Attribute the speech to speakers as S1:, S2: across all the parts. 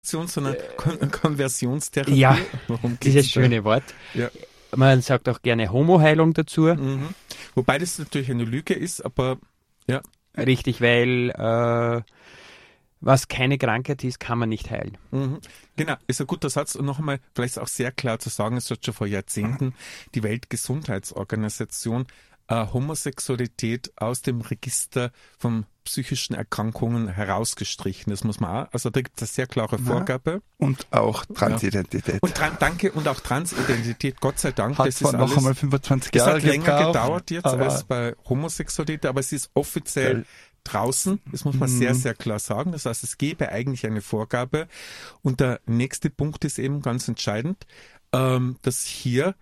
S1: sondern Konversionstherapie.
S2: Ja,
S1: Worum
S2: dieses
S1: geht's da?
S2: schöne Wort.
S1: Ja.
S2: Man sagt auch gerne Homo-Heilung dazu.
S1: Mhm. Wobei das natürlich eine Lüge ist, aber ja.
S2: Richtig, weil was keine Krankheit ist, kann man nicht heilen.
S1: Mhm. Genau, ist ein guter Satz. Und noch einmal, vielleicht auch sehr klar zu sagen, es hat schon vor Jahrzehnten die Weltgesundheitsorganisation Homosexualität aus dem Register von psychischen Erkrankungen herausgestrichen. Das muss man auch, also da gibt es eine sehr klare Vorgabe.
S3: Und auch Transidentität.
S1: Und danke, und auch Transidentität, Gott sei Dank.
S3: Hat
S1: das
S3: zwar
S1: ist
S3: noch
S1: alles,
S3: einmal 25
S1: das
S3: Jahre
S1: hat länger
S3: gebraucht,
S1: gedauert jetzt als bei Homosexualität, aber es ist offiziell draußen, das muss man sehr, sehr klar sagen. Das heißt, es gäbe eigentlich eine Vorgabe. Und der nächste Punkt ist eben ganz entscheidend, dass hier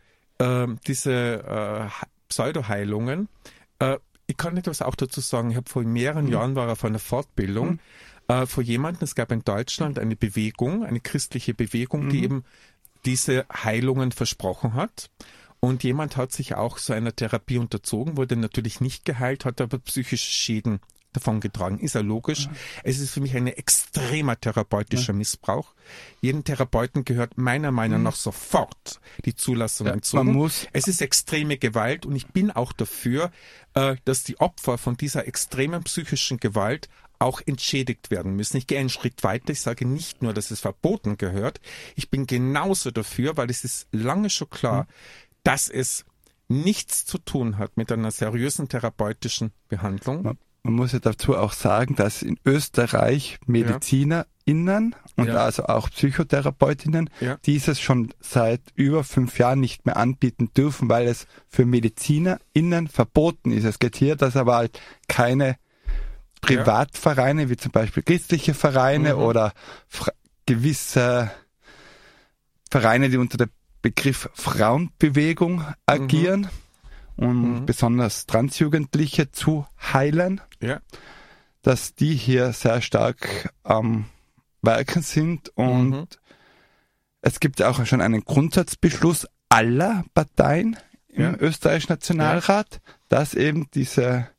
S1: diese Pseudoheilungen, ich kann etwas auch dazu sagen, ich habe vor mehreren Jahren war auf einer Fortbildung vor jemandem, es gab in Deutschland eine Bewegung, eine christliche Bewegung, die eben diese Heilungen versprochen hat. Und jemand hat sich auch so einer Therapie unterzogen, wurde natürlich nicht geheilt, hat aber psychische Schäden davongetragen. Ist ja logisch. Ja. Es ist für mich ein extremer therapeutischer Missbrauch. Jedem Therapeuten gehört meiner Meinung nach sofort die Zulassung entzogen. Es ist extreme Gewalt und ich bin auch dafür, dass die Opfer von dieser extremen psychischen Gewalt auch entschädigt werden müssen. Ich gehe einen Schritt weiter. Ich sage nicht nur, dass es verboten gehört. Ich bin genauso dafür, weil es ist lange schon klar, dass es nichts zu tun hat mit einer seriösen therapeutischen Behandlung.
S3: Man muss ja dazu auch sagen, dass in Österreich MedizinerInnen und also auch PsychotherapeutInnen dieses schon seit über 5 Jahren nicht mehr anbieten dürfen, weil es für MedizinerInnen verboten ist. Es geht hier, dass aber halt keine Privatvereine, wie zum Beispiel christliche Vereine oder gewisse Vereine, die unter dem Begriff Frauenbewegung agieren, um besonders Transjugendliche zu heilen, dass die hier sehr stark am Werken sind und es gibt ja auch schon einen Grundsatzbeschluss aller Parteien im österreichischen Nationalrat, dass eben diese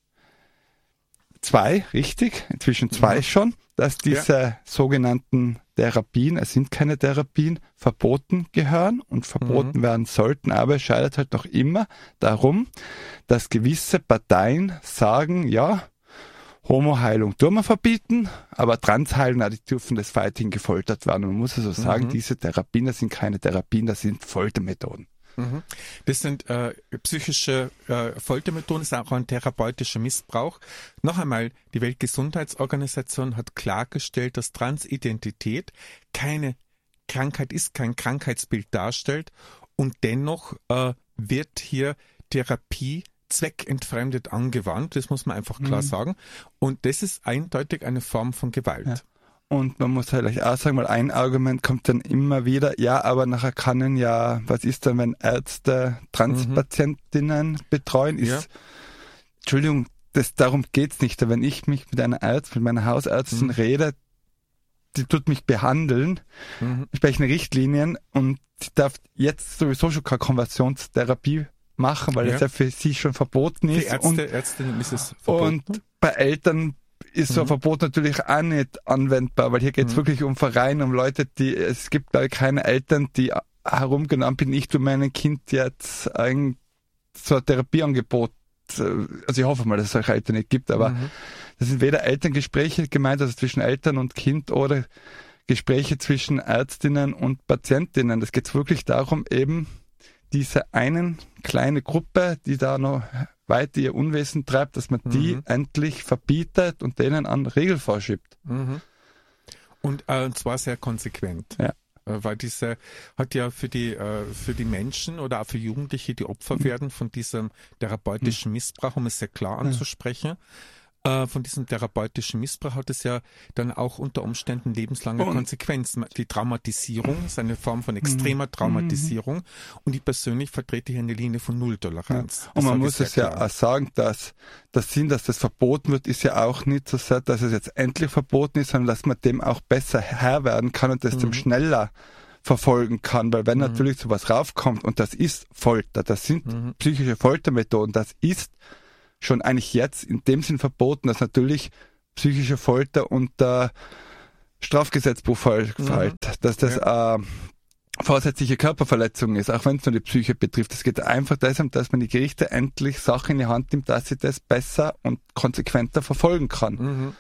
S3: inzwischen zwei schon, dass diese sogenannten Therapien, es sind keine Therapien, verboten gehören und verboten werden sollten, aber es scheitert halt noch immer darum, dass gewisse Parteien sagen, ja, Homo-Heilung tun wir verbieten, aber Transheilung, die dürfen des weiterhin gefoltert werden. Und man muss also sagen, diese Therapien, das sind keine Therapien, das sind Foltermethoden.
S1: Das sind psychische Foltermethoden, ist auch ein therapeutischer Missbrauch. Noch einmal, die Weltgesundheitsorganisation hat klargestellt, dass Transidentität keine Krankheit ist, kein Krankheitsbild darstellt und dennoch wird hier Therapie zweckentfremdet angewandt, das muss man einfach klar sagen. Und das ist eindeutig eine Form von Gewalt.
S3: Ja. Und man muss halt auch sagen, weil ein Argument kommt dann immer wieder, ja, aber nachher können ja, was ist dann, wenn Ärzte Transpatientinnen betreuen? Entschuldigung, darum geht's nicht. Wenn ich mich mit einer Ärztin, mit meiner Hausärztin rede, die tut mich behandeln, sprechen Richtlinien und die darf jetzt sowieso schon keine Konversionstherapie machen, weil das ja für sie schon verboten ist.
S1: Für Ärztinnen ist es verboten.
S3: Und bei Eltern ist so ein Verbot natürlich auch nicht anwendbar, weil hier geht es wirklich um Vereine, um Leute, es gibt glaube ich keine Eltern, die herumgenommen bin, ich tue meinem Kind jetzt so ein Therapieangebot, also ich hoffe mal, dass es solche Eltern nicht gibt, aber das sind weder Elterngespräche gemeint, also zwischen Eltern und Kind oder Gespräche zwischen Ärztinnen und Patientinnen. Das geht wirklich darum, eben diese einen kleine Gruppe, die da noch weiter ihr Unwesen treibt, dass man die endlich verbietet und denen an Regeln vorschiebt.
S1: Und zwar sehr konsequent.
S3: Ja.
S1: Weil diese hat ja für die Menschen oder auch für Jugendliche, die Opfer werden von diesem therapeutischen Missbrauch, um es sehr klar anzusprechen, von diesem therapeutischen Missbrauch hat es ja dann auch unter Umständen lebenslange Konsequenzen. Die Traumatisierung ist eine Form von extremer Traumatisierung und ich persönlich vertrete hier eine Linie von Nulltoleranz.
S3: Ja. Und man muss es ja auch sagen, dass das verboten wird, ist ja auch nicht so sehr, dass es jetzt endlich verboten ist, sondern dass man dem auch besser Herr werden kann und das dem schneller verfolgen kann, weil wenn natürlich sowas raufkommt und das ist Folter, das sind psychische Foltermethoden, das ist schon eigentlich jetzt in dem Sinn verboten, dass natürlich psychische Folter unter Strafgesetzbuch fällt, dass das vorsätzliche Körperverletzung ist, auch wenn es nur die Psyche betrifft. Es geht einfach darum, dass man die Gerichte endlich Sachen in die Hand nimmt, dass sie das besser und konsequenter verfolgen kann.
S1: Mhm.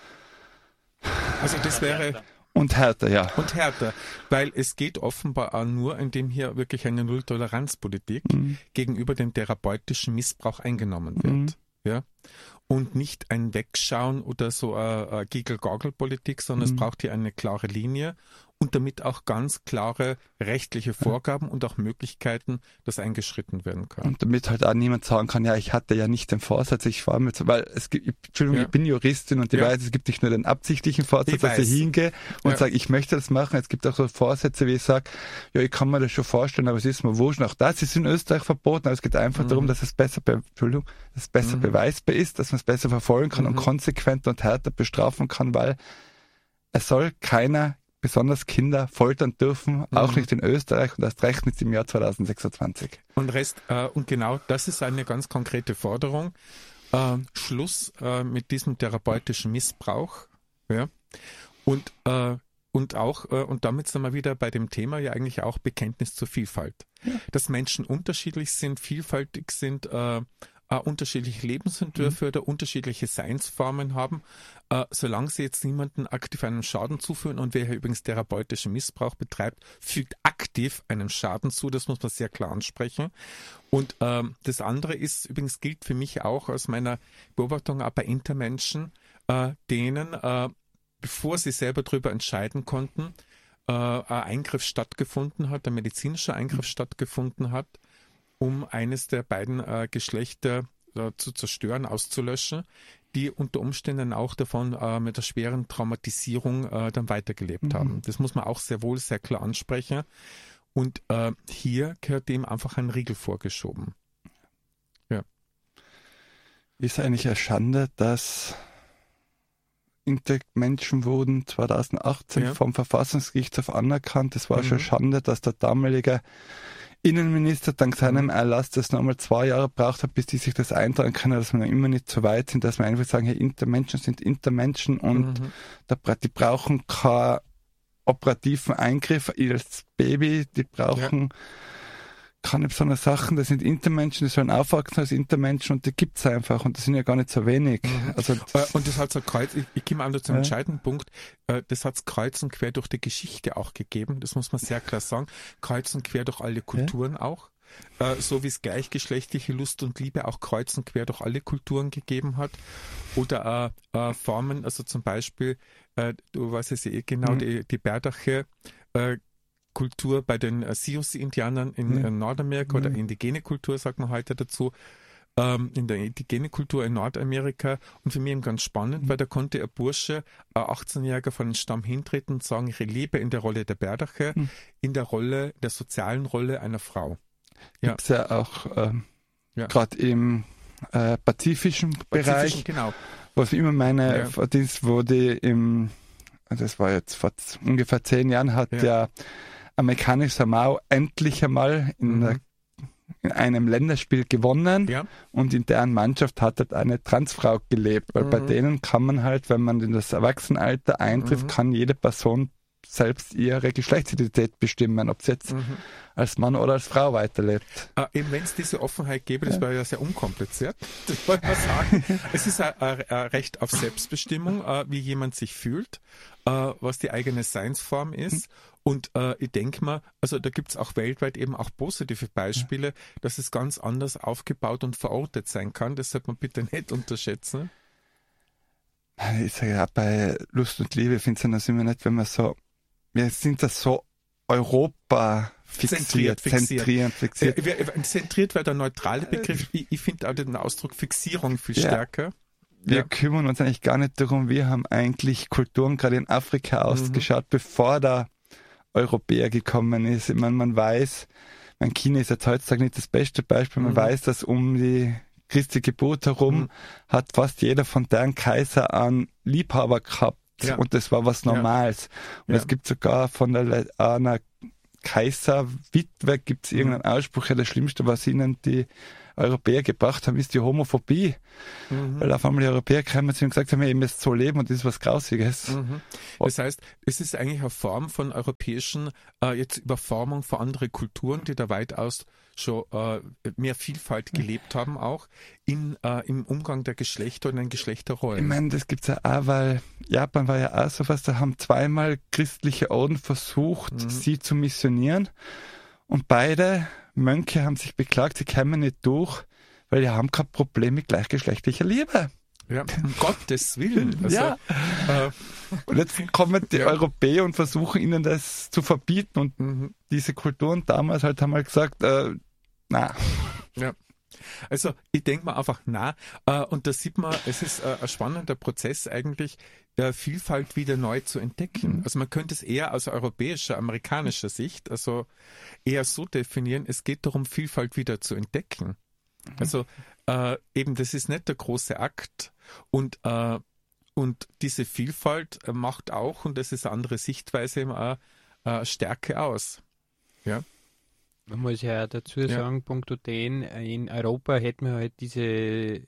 S1: Also das wäre...
S3: Und härter, ja.
S1: Und härter, weil es geht offenbar auch nur, indem hier wirklich eine Null-Toleranz-Politik gegenüber dem therapeutischen Missbrauch eingenommen wird. Ja? Und nicht ein Wegschauen oder so eine Giggle-Goggle-Politik, sondern es braucht hier eine klare Linie und damit auch ganz klare rechtliche Vorgaben und auch Möglichkeiten, dass eingeschritten werden kann.
S3: Und damit halt auch niemand sagen kann, ja, ich hatte ja nicht den Vorsatz, ich war mit, weil es gibt, Entschuldigung, ich bin Juristin und ich weiß, es gibt nicht nur den absichtlichen Vorsatz, dass ich hingehe und sage, ich möchte das machen. Es gibt auch so Vorsätze, wie ich sage, ja, ich kann mir das schon vorstellen, aber es ist mir wurscht. Auch das ist in Österreich verboten, aber es geht einfach darum, dass es besser, beweisbar ist, dass man es besser verfolgen kann und konsequenter und härter bestrafen kann, weil es soll keiner, besonders Kinder, foltern dürfen, auch nicht in Österreich und erst recht nicht im Jahr 2026.
S1: Und genau das ist eine ganz konkrete Forderung. Schluss mit diesem therapeutischen Missbrauch. Ja? Und damit sind wir wieder bei dem Thema ja eigentlich auch Bekenntnis zur Vielfalt. Ja. Dass Menschen unterschiedlich sind, vielfältig sind, unterschiedliche Lebensentwürfe oder unterschiedliche Seinsformen haben, solange sie jetzt niemanden aktiv einen Schaden zuführen, und wer hier übrigens therapeutischen Missbrauch betreibt, fügt aktiv einen Schaden zu, das muss man sehr klar ansprechen. Und das andere ist, übrigens gilt für mich auch aus meiner Beobachtung auch bei Intermenschen, denen, bevor sie selber darüber entscheiden konnten, ein Eingriff stattgefunden hat, ein medizinischer Eingriff stattgefunden hat, um eines der beiden Geschlechter zu zerstören, auszulöschen, die unter Umständen auch davon mit der schweren Traumatisierung dann weitergelebt haben. Das muss man auch sehr wohl sehr klar ansprechen. Und hier gehört dem einfach ein Riegel vorgeschoben. Ja.
S3: Ist eigentlich eine Schande, dass Intermenschen wurden 2018 vom Verfassungsgerichtshof anerkannt. Es war schon Schande, dass der damalige Innenminister dank seinem Erlass das nochmal 2 Jahre braucht hat, bis die sich das eintragen können, dass wir noch immer nicht so weit sind, dass wir einfach sagen, hey, Intermenschen sind Intermenschen und die brauchen keinen operativen Eingriff als Baby, die brauchen keine besonderen Sachen, das sind Intermenschen, die sollen aufwachsen als Intermenschen und die gibt's einfach und das sind ja gar nicht so wenig. Also
S1: und das hat so kreuz, ich komme an zum entscheidenden Punkt, das hat's kreuz und quer durch die Geschichte auch gegeben, das muss man sehr klar sagen, kreuz und quer durch alle Kulturen auch, so wie es gleichgeschlechtliche Lust und Liebe auch kreuz und quer durch alle Kulturen gegeben hat, oder Formen, also zum Beispiel, du weißt es ja eh genau, die Berdache, Kultur bei den Sioux-Indianern in Nordamerika oder indigene Kultur, sagt man heute dazu, in der indigene Kultur in Nordamerika. Und für mich eben ganz spannend, weil da konnte ein Bursche, ein 18-Jähriger, von den Stamm hintreten und sagen, ich lebe in der Rolle der Berdache, in der Rolle, der sozialen Rolle einer Frau.
S3: Gibt es ja auch gerade im pazifischen Bereich,
S1: genau.
S3: Was immer meine Verdienst wurde das war jetzt vor ungefähr 10 Jahren, hat der amerikanische Samoa endlich einmal in einem Länderspiel gewonnen und in deren Mannschaft hat halt eine Transfrau gelebt, weil bei denen kann man halt, wenn man in das Erwachsenenalter eintrifft, kann jede Person selbst ihre Geschlechtsidentität bestimmen, ob sie jetzt als Mann oder als Frau weiterlebt.
S1: Eben wenn es diese Offenheit gäbe, das wäre ja sehr unkompliziert, das wollte man sagen. Es ist ein Recht auf Selbstbestimmung, wie jemand sich fühlt, was die eigene Seinsform ist. Und ich denke mal, also da gibt es auch weltweit eben auch positive Beispiele, dass es ganz anders aufgebaut und verortet sein kann. Das sollte man bitte nicht unterschätzen.
S3: Ich sage ja, bei Lust und Liebe finde ich das immer nicht, wenn man so, wir sind das so Europa zentriert.
S1: Zentriert wäre der neutrale Begriff. Ich finde auch den Ausdruck Fixierung viel stärker.
S3: Wir kümmern uns eigentlich gar nicht darum. Wir haben eigentlich Kulturen gerade in Afrika ausgeschaut, bevor der Europäer gekommen ist. Ich meine, man weiß, China ist jetzt heutzutage nicht das beste Beispiel, man weiß, dass um die Christi Geburt herum hat fast jeder von deren Kaiser einen Liebhaber gehabt und das war was Normales. Und es gibt sogar von einer Kaiserwitwe gibt es irgendeinen Ausspruch, das Schlimmste, was ihnen die Europäer gebracht haben, ist die Homophobie. Weil auf einmal die Europäer kamen und gesagt haben, ihr müsst so leben und das ist was Grausiges.
S1: Das heißt, es ist eigentlich eine Form von europäischen jetzt Überformung für andere Kulturen, die da weitaus schon mehr Vielfalt gelebt haben, auch im Umgang der Geschlechter und den Geschlechterrollen.
S3: Ich meine, das gibt's ja auch, weil Japan war ja auch sowas, da haben zweimal christliche Orden versucht, sie zu missionieren und beide Mönche haben sich beklagt, sie kämen nicht durch, weil die haben kein Problem mit gleichgeschlechtlicher Liebe.
S1: Ja, um Gottes Willen. Also,
S3: ja. Und jetzt kommen die Europäer und versuchen ihnen das zu verbieten und diese Kulturen damals halt haben halt gesagt, na.
S1: Ja. Also ich denke mal einfach und da sieht man, es ist ein spannender Prozess eigentlich, Vielfalt wieder neu zu entdecken. Also man könnte es eher aus europäischer, amerikanischer Sicht, also eher so definieren, es geht darum, Vielfalt wieder zu entdecken. Also eben, das ist nicht der große Akt und diese Vielfalt macht auch, und das ist eine andere Sichtweise, immer Stärke aus. Ja.
S2: Man muss ja dazu sagen, punkto den, in Europa hätten wir halt diese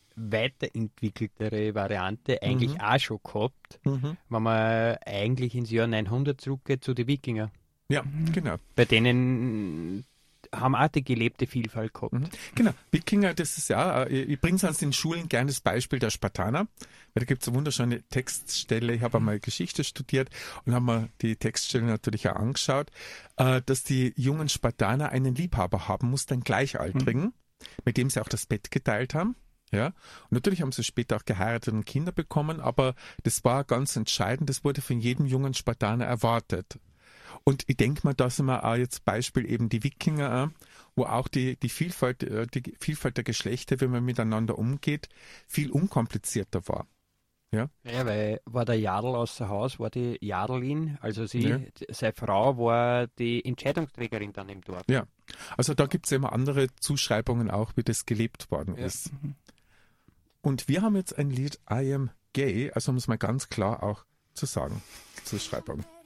S2: weiterentwickeltere Variante eigentlich auch schon gehabt, wenn man eigentlich ins Jahr 900 zurückgeht zu den Wikinger.
S1: Ja, genau.
S2: Bei denen haben auch die gelebte Vielfalt gehabt.
S1: Genau, Wikinger, das ist ja, ich bringe sonst in Schulen gerne das Beispiel der Spartaner, weil da gibt es eine wunderschöne Textstelle, ich habe einmal Geschichte studiert und habe mir die Textstelle natürlich auch angeschaut, dass die jungen Spartaner einen Liebhaber haben mussten, einen Gleichaltrigen, mit dem sie auch das Bett geteilt haben. Ja, und natürlich haben sie später auch geheiratet und Kinder bekommen, aber das war ganz entscheidend, das wurde von jedem jungen Spartaner erwartet. Und ich denke mal, da sind wir auch jetzt Beispiel eben die Wikinger, wo auch die Vielfalt der Geschlechter, wie man miteinander umgeht, viel unkomplizierter war. Ja,
S2: weil war der Jadl außer Haus, war die Jadelin, also seine Frau war die Entscheidungsträgerin dann im Dorf.
S1: Ja, also da gibt es immer andere Zuschreibungen auch, wie das gelebt worden ist. Und wir haben jetzt ein Lied I Am Gay, also um es mal ganz klar auch zu sagen, Zuschreibung.